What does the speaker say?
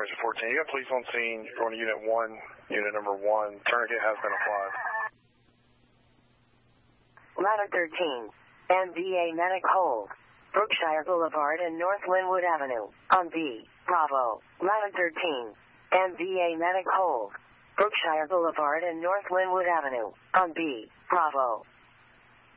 Evacuation 14. You got police on scene. You're going to Unit 1, Unit number 1. Tourniquet has been applied. Ladder 13. MVA medic hold. Brookshire Boulevard and North Linwood Avenue. On B. Bravo. Ladder 13. MVA medic hold. Brookshire Boulevard and North Linwood Avenue. On B. Bravo.